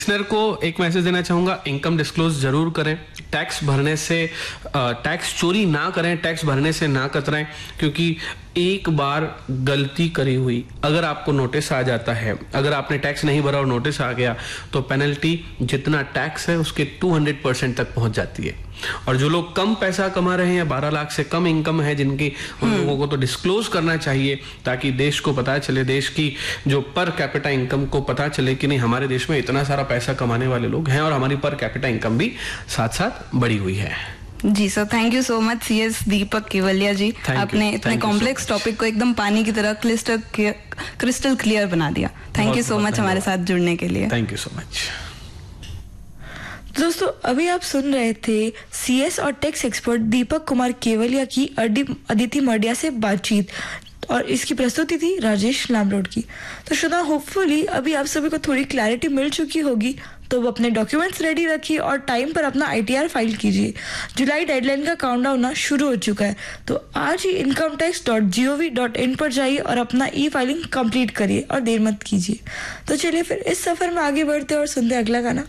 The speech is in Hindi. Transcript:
लिसनर को एक मैसेज देना चाहूंगा, इनकम डिस्क्लोज जरूर करें। टैक्स भरने से टैक्स चोरी ना करें, टैक्स भरने से ना कतराएं, क्योंकि एक बार गलती करी हुई अगर आपको नोटिस आ जाता है, अगर आपने टैक्स नहीं भरा और नोटिस आ गया, तो पेनल्टी जितना टैक्स है उसके 200% तक पहुंच जाती है। और जो लोग कम पैसा कमा रहे हैं, 12 लाख से कम इनकम है जिनकी, उन लोगों को तो डिस्क्लोज करना चाहिए, ताकि देश को पता चले, देश की जो पर कैपिटा इनकम को पता चले कि नहीं, हमारे देश में इतना सारा पैसा कमाने वाले लोग हैं और हमारी पर कैपिटा इनकम भी साथ साथ बढ़ी हुई है। जी sir, thank you so much CS दीपक केवलिया जी, आपने इतने कॉम्प्लेक्स टॉपिक को एकदम पानी की तरह क्रिस्टल क्लियर बना दिया। थैंक यू सो मच हमारे साथ जुड़ने के लिए। Thank you so much. दोस्तों, अभी आप सुन रहे थे सीएस और टैक्स एक्सपर्ट दीपक कुमार केवलिया की अदिति मर्डिया से बातचीत, और इसकी प्रस्तुति थी राजेश लामरोड की। तो श्रोता, होपफुली अभी आप सभी को थोड़ी क्लैरिटी मिल चुकी होगी। तो अब अपने डॉक्यूमेंट्स रेडी रखिए और टाइम पर अपना ITR फाइल कीजिए। जुलाई डेडलाइन का काउंटडाउन शुरू हो चुका है, तो आज ही incometax.gov.in पर जाइए और अपना E-फाइलिंग कंप्लीट करिए और देर मत कीजिए। तो चलिए फिर इस सफर में आगे बढ़ते और सुनते अगला गाना।